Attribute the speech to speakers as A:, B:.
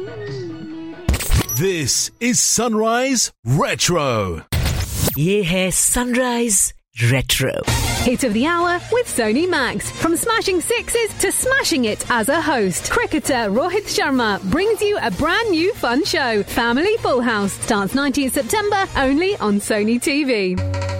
A: This is Sunrise Retro.
B: ये है Sunrise Retro.
C: Hit of the hour with Sony Max. From smashing sixes to smashing it as a host, cricketer Rohit Sharma brings you a brand new fun show. Family Full House starts 19th September only on Sony TV.